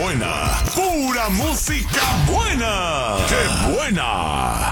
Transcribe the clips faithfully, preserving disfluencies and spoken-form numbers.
buena, pura música buena. ¡Qué buena!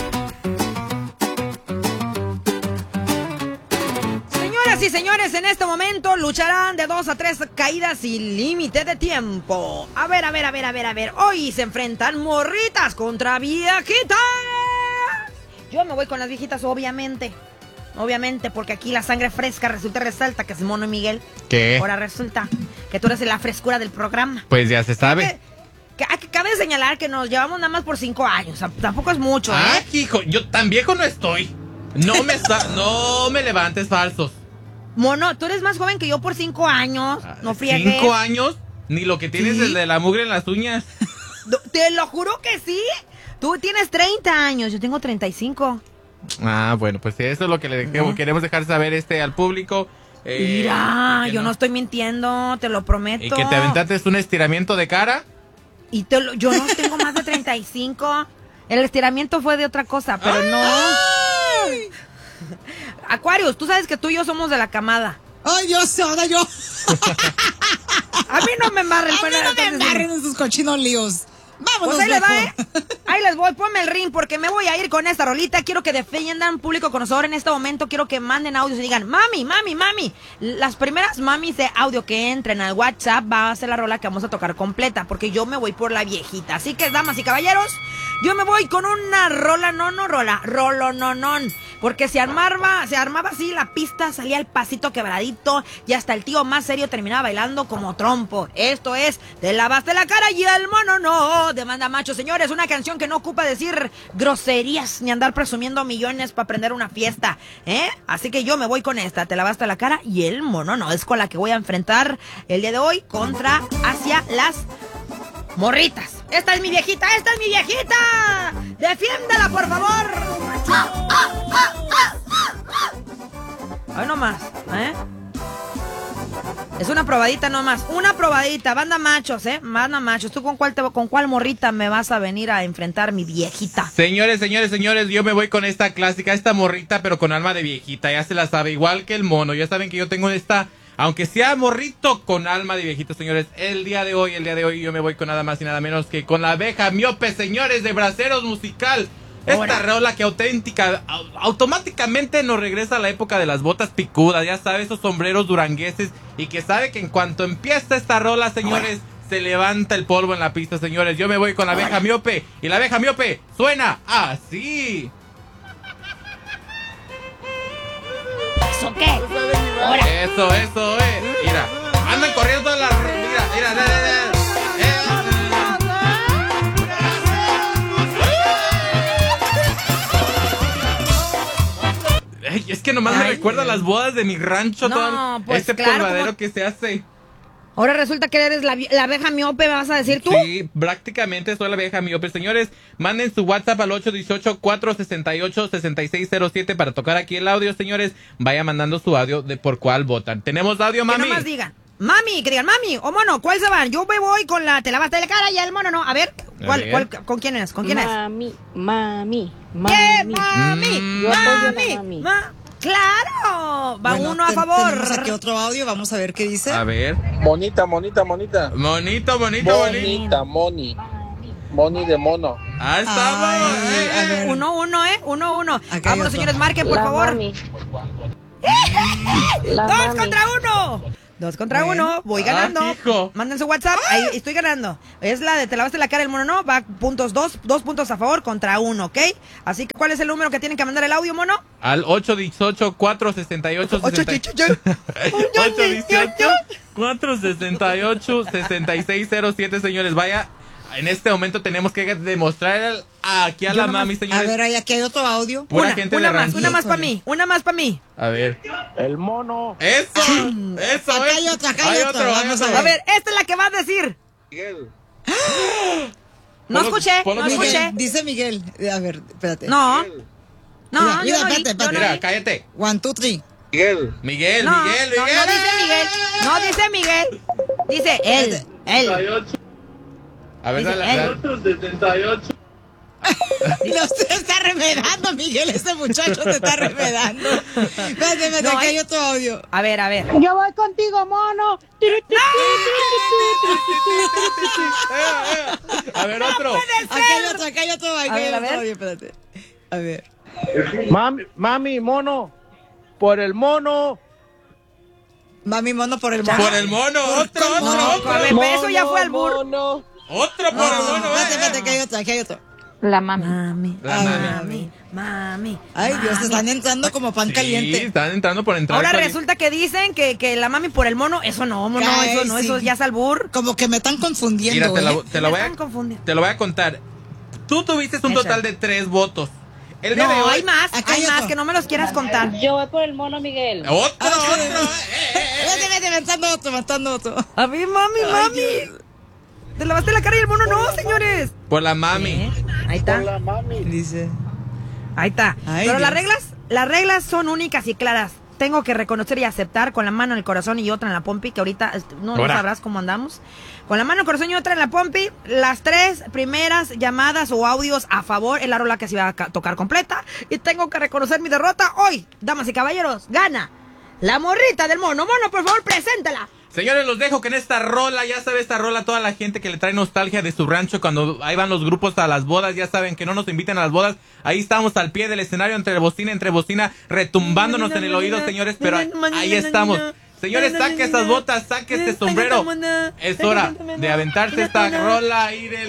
Señoras y señores, en este momento lucharán de dos a tres caídas sin límite de tiempo. A ver, a ver, a ver, a ver, a ver. Hoy se enfrentan morritas contra viejitas. Yo me voy con las viejitas, obviamente. Obviamente, porque aquí la sangre fresca resulta resalta que es Mono y Miguel. ¿Qué? Ahora resulta que tú eres la frescura del programa. Pues ya se sabe. Que, que, que cabe señalar que nos llevamos nada más por cinco años. O sea, tampoco es mucho, ¿eh? Ah, hijo, yo tan viejo no estoy. No me, no me levantes falsos. Mono, tú eres más joven que yo por cinco años. No friegues. ¿Cinco años? Ni lo que tienes, ¿sí?, el de la mugre en las uñas. Te lo juro que sí. Tú tienes treinta años, yo tengo treinta y cinco. Ah, bueno, pues eso es lo que le ¿no? queremos dejar saber este al público. Eh, Mira, yo no. no estoy mintiendo, te lo prometo. Y que te aventaste un estiramiento de cara. Y te lo, yo no tengo más de treinta y cinco. El estiramiento fue de otra cosa, pero ¡ay! No. Aquarius, tú sabes que tú y yo somos de la camada. Ay, yo sé, ahora yo. A mí no me embarren. A mí no me embarren en sus cochinos líos. Vámonos, pues ahí les va, ¿eh? Ahí les voy, ponme el ring porque me voy a ir con esta rolita. Quiero que defiendan público conocedor en este momento. Quiero que manden audios y digan, mami, mami, mami. Las primeras mamis de audio que entren al WhatsApp va a ser la rola que vamos a tocar completa, porque yo me voy por la viejita. Así que, damas y caballeros, yo me voy con una rola, no, no rola, rolo, no, no. Porque se armaba, se armaba así la pista, salía el pasito quebradito y hasta el tío más serio terminaba bailando como trompo. Esto es Te lavaste la cara y el mono no, de Manda Macho. Señores, una canción que no ocupa decir groserías ni andar presumiendo millones para prender una fiesta, ¿eh? Así que yo me voy con esta, Te lavaste la cara y el mono no. Es con la que voy a enfrentar el día de hoy contra hacia las morritas. Esta es mi viejita, esta es mi viejita. Defiéndela, por favor. Ay, no más, ¿eh? Es una probadita nomás, una probadita, banda machos, ¿eh? Banda machos. ¿Tú con cuál, te, con cuál morrita me vas a venir a enfrentar, mi viejita? Señores, señores, señores, yo me voy con esta clásica, esta morrita, pero con alma de viejita. Ya se la sabe, igual que el mono. Ya saben que yo tengo esta, aunque sea morrito, con alma de viejito, señores. El día de hoy, el día de hoy, yo me voy con nada más y nada menos que con la abeja miope, señores, de Braceros Musical. Esta rola que auténtica, automáticamente nos regresa a la época de las botas picudas, ya sabes, esos sombreros durangueses, y que sabe que en cuanto empieza esta rola, señores, se levanta el polvo en la pista, señores. Yo me voy con la abeja miope, y la abeja miope suena así. ¿Eso qué? Ahora. Eso, eso, eh. Mira, andan corriendo todas las... Mira, mira, mira, mira. Es que nomás Ay, me recuerda a las bodas de mi rancho, no, todo pues este claro, polvadero como... que se hace. Ahora resulta que eres la, la abeja miope, ¿me vas a decir tú? Sí, prácticamente soy la abeja miope. Señores, manden su WhatsApp al ocho uno ocho, cuatro seis ocho, seis seis cero siete para tocar aquí el audio, señores. Vaya mandando su audio de por cuál votan. ¿Tenemos audio, mami? Que nomás digan. Mami, que digan, mami o mono, ¿cuál se van? Yo me voy con la Te lavaste la cara y el mono no. A ver, ¿cuál, a ver. cuál, ¿con quién es? ¿Con quién mami, es? Mami, mami, ¿Qué? Mami, mm. mami, mami, ma ¡claro! Va bueno, uno a favor. Tenemos aquí otro audio, vamos a ver qué dice. A ver. Monita, monita, monita. Monito, bonito, bonita. Moni. Moni de mono. Ahí estamos. Ay, a ver. Uno, uno, ¿eh? Uno, uno. Acá vámonos, señores, marquen, por la favor. Mami. Dos mami. contra uno. Dos contra bueno. uno, voy ganando. Ah, Manden su WhatsApp, ahí estoy ganando. Es la de Te lavaste la cara el mono, no, va puntos dos, dos puntos a favor contra uno, ¿ok? Así que, ¿cuál es el número que tienen que mandar el audio, mono? Al ocho uno ocho, cuatro seis ocho, ocho uno ocho, cuatro seis ocho, seis seis cero siete, señores. Vaya, en este momento tenemos que demostrar aquí a Yo la mami, más, señores. A ver, aquí hay otro audio. Pura una, gente una de más, rancho. una más para mí, una más para mí. A ver. El mono. Eso, eso. Acá hay otro, acá hay otro. Vamos a ver. A ver, esta es la que vas a decir. Miguel. No escuché, no Miguel, escuché. Dice Miguel. A ver, espérate. No. No, mira, mira, yo no espérate, espérate. Mira, cállate. One, two, three. Miguel. Miguel, no, Miguel, no, Miguel. No dice Miguel. No dice Miguel. Dice él. Él. A ver, dice dale, él. setenta y ocho. No se está remedando, Miguel. Ese muchacho te está remedando. Espérate, espérate, No, aquí hay hay- otro audio. A ver, a ver. Yo voy contigo, mono. A ver, otro. Acá hay otro, acá hay otro. Acá A ver, hay a otro. ver. Oye, espérate. A ver. Mami, mami, mono. Por el mono. Mami mono por el mono. Por el mono, otro, ¿Cómo? otro, A otro. ver, pero eso ya fue al burro. Mono. Otro por No, el mono, espérate, eh. espérate, que hay otro, aquí hay otro. La mami. Mami, La Ay, mami. mami, mami. Ay, Dios, mami. están entrando como pan Sí, caliente. están entrando por entrar. Ahora cali- resulta que dicen que, que la mami por el mono, eso no, mono, Ay, eso no, sí. eso ya es albur. Como que me están confundiendo. Mira, te, la- ¿eh? te lo voy Me a, están confundiendo. te lo voy a contar. Tú tuviste un Échale. total de tres votos. El día de No, hoy. hay más, Acá hay hay más, otro. que no me los quieras contar. Yo voy por el mono, Miguel. Otro, Ah, otro. sí. eh, eh, eh. Vete, vete, matando otro, matando otro. A ver, mami, mami. Te lavaste la cara y el mono no, señores. Por la mami. ¿Eh? Ahí está. Hola, mami. Dice. Ahí está. Ay, Pero las Dios. reglas, las reglas son únicas y claras. Tengo que reconocer y aceptar con la mano en el corazón y otra en la pompi, que ahorita este, no, no Ahora. sabrás cómo andamos. Con la mano en el corazón y otra en la pompi, las tres primeras llamadas o audios a favor es la rola que se va a ca- tocar completa. Y tengo que reconocer mi derrota hoy. Damas y caballeros, gana la morrita del mono. Mono, por favor, preséntala. Señores, los dejo que en esta rola, ya sabe esta rola, toda la gente que le trae nostalgia de su rancho cuando ahí van los grupos a las bodas, ya saben que no nos invitan a las bodas, ahí estamos al pie del escenario entre bocina, entre bocina, retumbándonos en el oído, señores, pero ahí estamos. Señores, saque esas botas, saque este sombrero. Es hora de aventarse esta rola ahí del